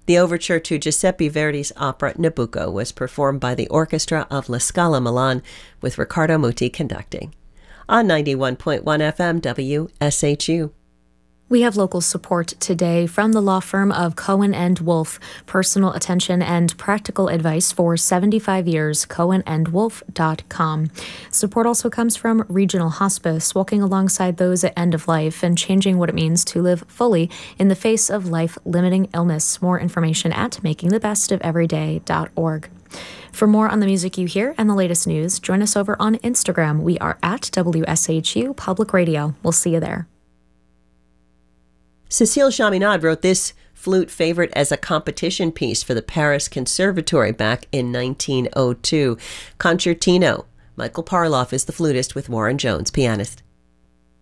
The overture to Giuseppe Verdi's opera Nabucco was performed by the Orchestra of La Scala Milan, with Riccardo Muti conducting. On 91.1 FM WSHU. We have local support today from the law firm of Cohen & Wolf. Personal attention and practical advice for 75 years, cohenandwolf.com. Support also comes from Regional Hospice, walking alongside those at end of life and changing what it means to live fully in the face of life-limiting illness. More information at makingthebestofeveryday.org. For more on the music you hear and the latest news, join us over on Instagram. We are at WSHU Public Radio. We'll see you there. Cécile Chaminade wrote this flute favorite as a competition piece for the Paris Conservatory back in 1902. Concertino. Michael Parloff is the flutist with Warren Jones, pianist.